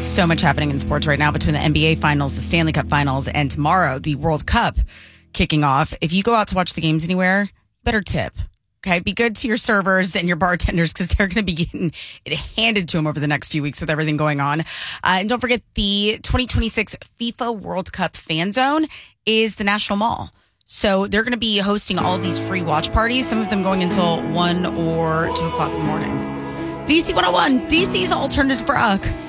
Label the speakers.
Speaker 1: So much happening in sports right now between the NBA Finals, the Stanley Cup Finals, and tomorrow, the World Cup kicking off. If you go out to watch the games anywhere, better tip. Okay, be good to your servers and your bartenders because they're going to be getting it handed to them over the next few weeks with everything going on. And don't forget, the 2026 FIFA World Cup Fan Zone is the National Mall. So they're going to be hosting all of these free watch parties, some of them going until 1 or 2 o'clock in the morning. DC 101, DC's alternative rock.